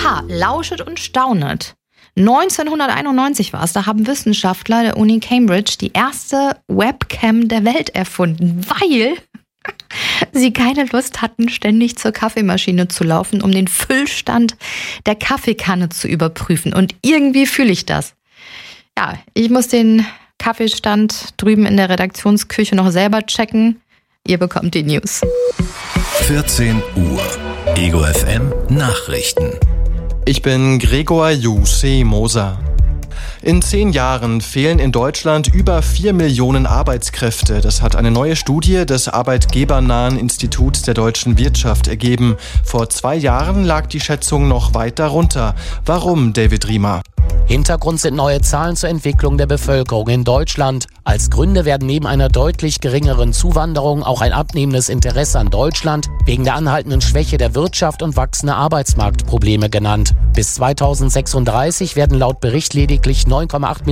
Oha, lauschet und staunet. 1991 war es, da haben Wissenschaftler der Uni Cambridge die erste Webcam der Welt erfunden, weil sie keine Lust hatten, ständig zur Kaffeemaschine zu laufen, um den Füllstand der Kaffeekanne zu überprüfen. Und irgendwie fühle ich das. Ja, ich muss den Kaffeestand drüben in der Redaktionsküche noch selber checken. Ihr bekommt die News. 14 Uhr. Ego FM Nachrichten. Ich bin Gregor Jussi Moser. In 10 Jahren fehlen in Deutschland über 4 Millionen Arbeitskräfte. Das hat eine neue Studie des arbeitgebernahen Instituts der deutschen Wirtschaft ergeben. Vor 2 Jahren lag die Schätzung noch weit darunter. Warum, David Riemer? Hintergrund sind neue Zahlen zur Entwicklung der Bevölkerung in Deutschland. Als Gründe werden neben einer deutlich geringeren Zuwanderung auch ein abnehmendes Interesse an Deutschland wegen der anhaltenden Schwäche der Wirtschaft und wachsende Arbeitsmarktprobleme genannt. Bis 2036 werden laut Bericht lediglich 9,8